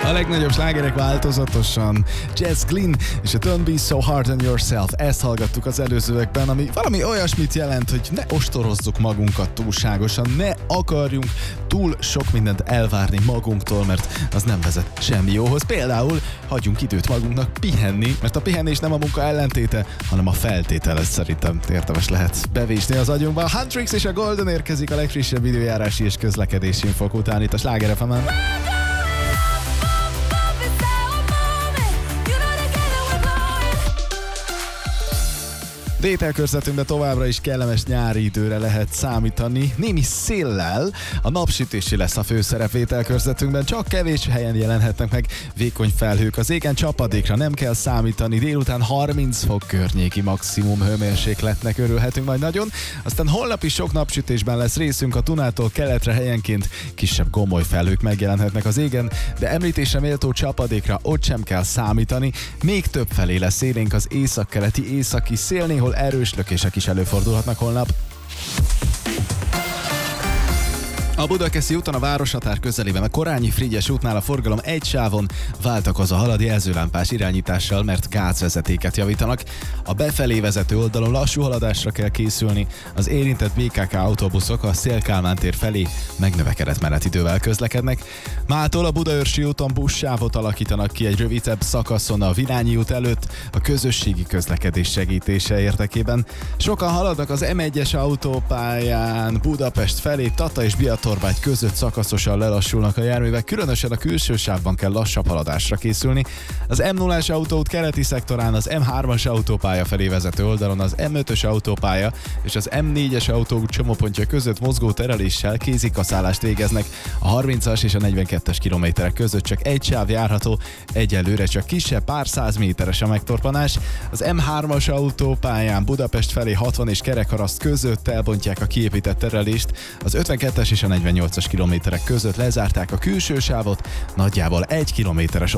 A legnagyobb slágerek változatosan. Jess Glynn és a Don't Be So Hard on Yourself. Ezt hallgattuk az előzőekben, ami valami olyasmit jelent, hogy ne ostorozzuk magunkat túlságosan, ne akarjunk túl sok mindent elvárni magunktól, mert az nem vezet semmi jóhoz. Például hagyjunk időt magunknak pihenni, mert a pihenés nem a munka ellentéte, hanem a feltétele. Szerintem érdemes lehet bevésni az agyunkba. A Huntrix és a Golden érkezik a legfrissebb időjárási és közlekedési infok után itt a Sláger FM-en. Vételkörzetünkben továbbra is kellemes nyári időre lehet számítani. Némi széllel a napsütési lesz a főszerep vételkörzetünkben, csak kevés helyen jelenhetnek meg vékony felhők. Az égen csapadékra nem kell számítani, délután 30 fok környéki maximum hőmérsékletnek örülhetünk majd nagyon. Aztán holnap is sok napsütésben lesz részünk, a Dunától keletre helyenként kisebb gomoly felhők megjelenhetnek az égen, de említésre méltó csapadékra ott sem kell számítani. Még több felé lesz élénk az északkeleti északi szél, néhol erős lökések is előfordulhatnak holnap. A Budakeszi úton a városhatár közelében a Korányi Frigyes útnál a forgalom egy sávon váltakozó halad jelzőlámpás irányítással, mert gázvezetéket javítanak. A befelé vezető oldalon lassú haladásra kell készülni, az érintett BKK autóbuszok a Széll-Kálmán tér felé megnövekedett menetidővel közlekednek. Mától a Budaörsi úton buszsávot alakítanak ki egy rövidebb szakaszon a Virányi út előtt a közösségi közlekedés segítése érdekében. Sokan haladnak az M1-es autópályán Budapest felé, Tata és Biatorbágy között szakaszosan lelassulnak a járművek, különösen a külső sávban kell lassabb haladásra készülni. Az M0-as autóút keleti szektorán az M3-as autópálya felé vezető oldalon az M5-ös autópálya és az M4-es autóút csomópontja között mozgó tereléssel kézikaszállást végeznek. A 30-as és a 42-es kilométerek között csak egy sáv járható, egyelőre csak kisebb, pár száz méteres a megtorpanás. Az M3-as autópályán Budapest felé 60 és Kerekharaszt között elbontják a kiépített terelést, az 52-es és a 48-as kilométerek között lezárták a külső sávot, nagyjából 1 kilométeres